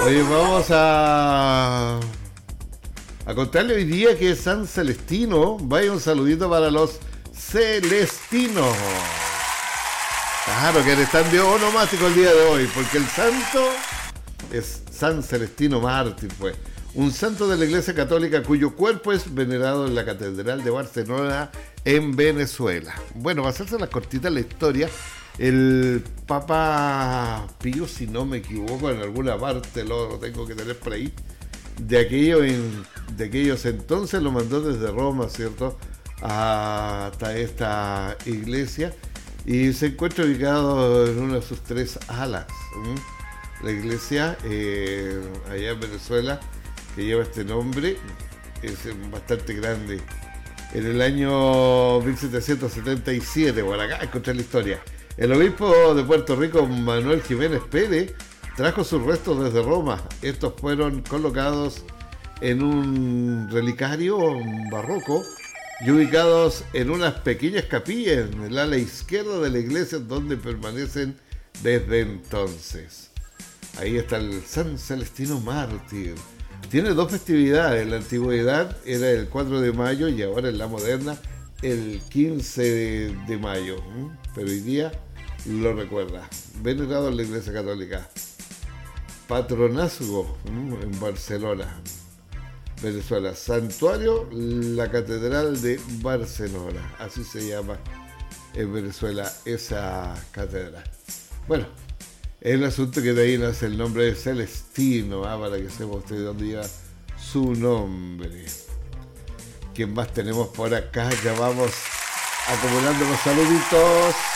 Oye, vamos a contarle hoy día que es San Celestino. Vaya un saludito para los celestinos. Claro que están de onomástico el día de hoy, porque el santo es San Celestino Mártir, pues. Un santo de la Iglesia Católica cuyo cuerpo es venerado en la Catedral de Barcelona, en Venezuela. Bueno, va a hacerse la cortita la historia. El Papa Pío, si no me equivoco, en alguna parte lo tengo que tener por ahí, de aquellos entonces lo mandó desde Roma, ¿cierto?, hasta esta iglesia, y se encuentra ubicado en una de sus tres alas. La iglesia allá en Venezuela, que lleva este nombre, es bastante grande. En el año 1777, por acá encontré la historia, el obispo de Puerto Rico, Manuel Jiménez Pérez, trajo sus restos desde Roma. Estos fueron colocados en un relicario barroco y ubicados en unas pequeñas capillas en el ala izquierda de la iglesia, donde permanecen desde entonces. Ahí está el San Celestino Mártir. Tiene dos festividades. En la antigüedad era el 4 de mayo y ahora en la moderna el 15 de mayo. Pero hoy día lo recuerda. Venerado en la Iglesia Católica. Patronazgo en Barcelona, Venezuela. Santuario, la Catedral de Barcelona. Así se llama en Venezuela esa catedral. Bueno, es el asunto que de ahí nace el nombre de Celestino, para que sepa usted de dónde lleva su nombre. ¿Quién más tenemos por acá? Ya vamos acumulando los saluditos.